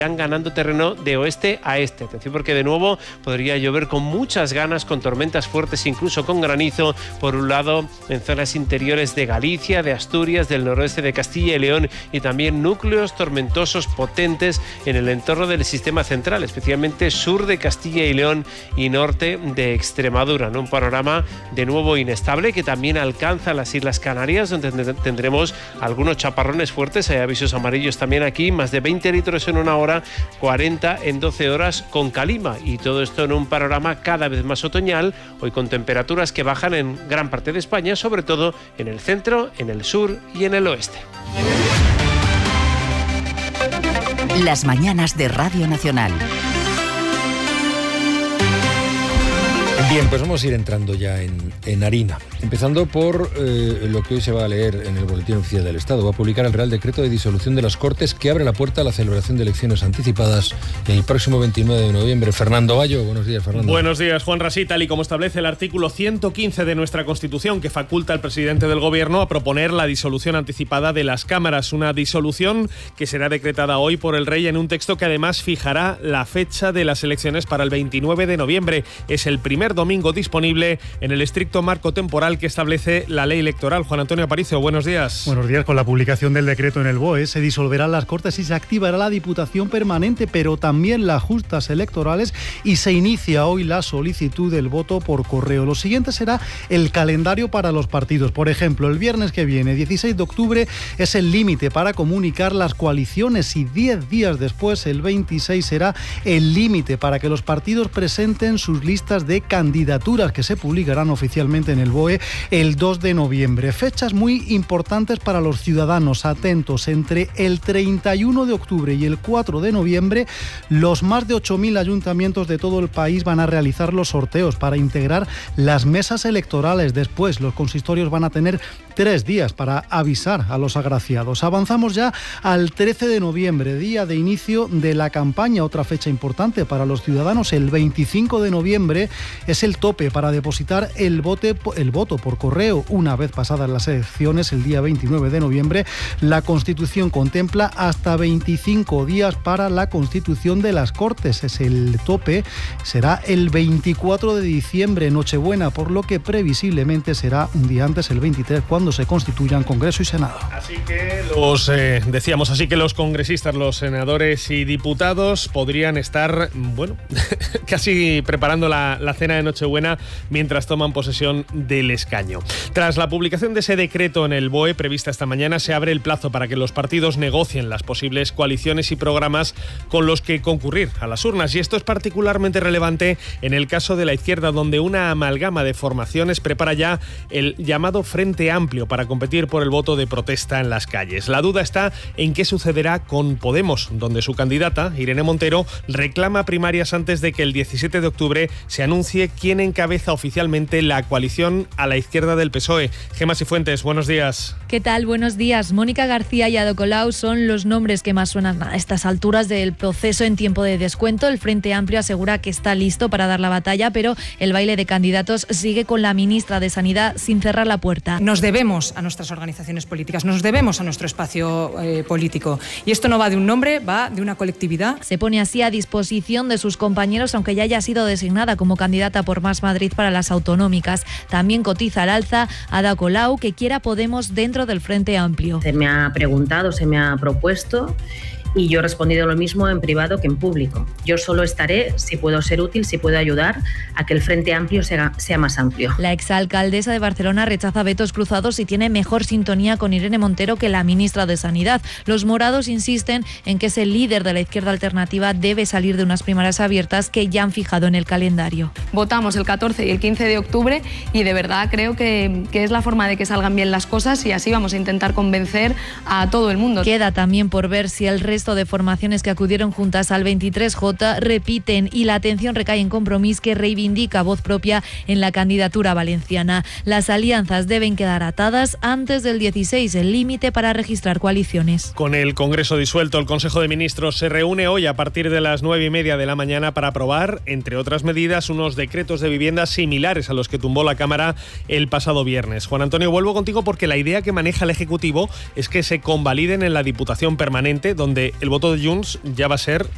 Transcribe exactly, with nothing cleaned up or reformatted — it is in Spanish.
ganando terreno de oeste a este. Atención, porque de nuevo podría llover con muchas ganas, con tormentas fuertes, incluso con granizo, por un lado en zonas interiores de Galicia, de Asturias, del noroeste de Castilla y León, y también núcleos tormentosos potentes en el entorno del sistema central, especialmente sur de Castilla y León y norte de Extremadura, ¿no? Un panorama de nuevo inestable que también alcanza las Islas Canarias, donde tendremos algunos chaparrones fuertes. Hay avisos amarillos también aquí, más de veinte litros en una hora, cuarenta en doce horas con calima, y todo esto en un panorama cada vez más otoñal, hoy con temperaturas que bajan en gran parte de España, sobre todo en el centro, en el sur y en el oeste. Las mañanas de Radio Nacional. Bien, pues vamos a ir entrando ya en, en harina. Empezando por eh, lo que hoy se va a leer en el Boletín Oficial del Estado. Va a publicar el Real Decreto de disolución de las Cortes que abre la puerta a la celebración de elecciones anticipadas el próximo veintinueve de noviembre. Fernando Bayo, buenos días, Fernando. Buenos días, Juan Rasí. Tal y como establece el artículo ciento quince de nuestra Constitución, que faculta al presidente del Gobierno a proponer la disolución anticipada de las cámaras. Una disolución que será decretada hoy por el Rey en un texto que además fijará la fecha de las elecciones para el veintinueve de noviembre. Es el primer domingo disponible en el estricto marco temporal que establece la ley electoral. Juan Antonio Aparicio, buenos días. Buenos días. Con la publicación del decreto en el B O E se disolverán las Cortes y se activará la Diputación Permanente, pero también las justas electorales, y se inicia hoy la solicitud del voto por correo. Lo siguiente será el calendario para los partidos. Por ejemplo, el viernes que viene, dieciséis de octubre, es el límite para comunicar las coaliciones, y diez días después, el veintiséis, será el límite para que los partidos presenten sus listas de candidaturas, que se publicarán oficialmente en el B O E el dos de noviembre. Fechas muy importantes para los ciudadanos. Atentos, entre el treinta y uno de octubre y el cuatro de noviembre, los más de ocho mil ayuntamientos de todo el país van a realizar los sorteos para integrar las mesas electorales. Después, los consistorios van a tener tres días para avisar a los agraciados. Avanzamos ya al trece de noviembre, día de inicio de la campaña. Otra fecha importante para los ciudadanos, el veinticinco de noviembre, es el tope para depositar el, bote, el voto por correo. Una vez pasadas las elecciones, el día veintinueve de noviembre, la Constitución contempla hasta veinticinco días para la constitución de las Cortes. Es el tope, será el veinticuatro de diciembre, Nochebuena, por lo que previsiblemente será un día antes, el veintitrés, cuando se constituyan Congreso y Senado. Así que los, eh, decíamos, así que los congresistas, los senadores y diputados podrían estar, bueno, casi preparando la, la cena de Nochebuena mientras toman posesión del escaño. Tras la publicación de ese decreto en el B O E prevista esta mañana, se abre el plazo para que los partidos negocien las posibles coaliciones y programas con los que concurrir a las urnas, y esto es particularmente relevante en el caso de la izquierda, donde una amalgama de formaciones prepara ya el llamado Frente Amplio para competir por el voto de protesta en las calles. La duda está en qué sucederá con Podemos, donde su candidata, Irene Montero, reclama primarias antes de que el diecisiete de octubre se anuncie quién encabeza oficialmente la coalición a la izquierda del P S O E. Gemma Sifuentes, buenos días. ¿Qué tal? Buenos días. Mónica García y Ada Colau son los nombres que más suenan a estas alturas del proceso en tiempo de descuento. El Frente Amplio asegura que está listo para dar la batalla, pero el baile de candidatos sigue con la ministra de Sanidad sin cerrar la puerta. Nos debemos a nuestras organizaciones políticas, nos debemos a nuestro espacio eh, político. Y esto no va de un nombre, va de una colectividad. Se pone así a disposición de sus compañeros, aunque ya haya sido designada como candidata por Más Madrid para las autonómicas. También cotiza al alza Ada Colau, que quiera Podemos dentro del Frente Amplio. Se me ha preguntado, se me ha propuesto, y yo he respondido lo mismo en privado que en público. Yo solo estaré si puedo ser útil, si puedo ayudar a que el Frente Amplio sea, sea más amplio. La exalcaldesa de Barcelona rechaza vetos cruzados y tiene mejor sintonía con Irene Montero que la ministra de Sanidad. Los morados insisten en que ese líder de la izquierda alternativa debe salir de unas primarias abiertas que ya han fijado en el calendario. Votamos el catorce y el quince de octubre y de verdad creo que, que es la forma de que salgan bien las cosas, y así vamos a intentar convencer a todo el mundo. Queda también por ver si el resto de formaciones que acudieron juntas al veintitrés J repiten, y la atención recae en Compromís, que reivindica voz propia en la candidatura valenciana. Las alianzas deben quedar atadas antes del dieciséis, el límite para registrar coaliciones. Con el Congreso disuelto, el Consejo de Ministros se reúne hoy a partir de las nueve y media de la mañana para aprobar, entre otras medidas, unos decretos de vivienda similares a los que tumbó la Cámara el pasado viernes. Juan Antonio, vuelvo contigo porque la idea que maneja el Ejecutivo es que se convaliden en la Diputación Permanente, donde el voto de Junts ya va a ser